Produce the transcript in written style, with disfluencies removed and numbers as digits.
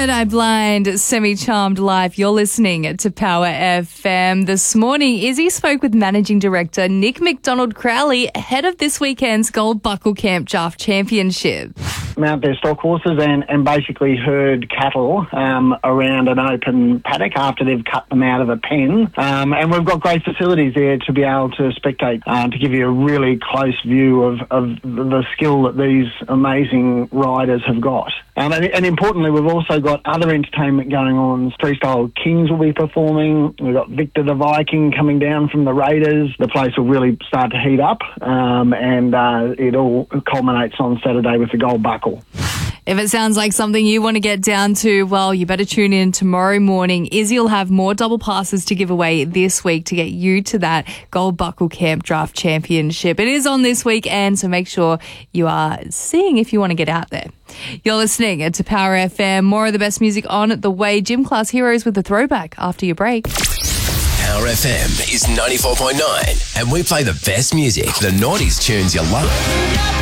Third Eye Blind, Semi-Charmed Life. You're listening to Power FM. This morning, Izzy spoke with Managing Director Nick McDonald Crowley ahead of this weekend's Gold Buckle Camp Draft Championship. I'm out there stock horses and basically herd cattle around an open paddock after they've cut them out of a pen. And we've got great facilities there to be able to spectate, to give you a really close view of the skill that these amazing riders have got. And importantly, we've also got other entertainment going on. Freestyle Kings will be performing. We've got Victor the Viking coming down from the Raiders. The place will really start to heat up, and it all culminates on Saturday with the Gold Buckle. If it sounds like something you want to get down to, well, you better tune in tomorrow morning. Izzy will have more double passes to give away this week to get you to that Gold Buckle Camp Draft Championship. It is on this weekend, so make sure you are seeing if you want to get out there. You're listening to Power FM. More of the best music on the way. Gym Class Heroes with the throwback after your break. Power FM is 94.9 and we play the best music, the noughties tunes you love.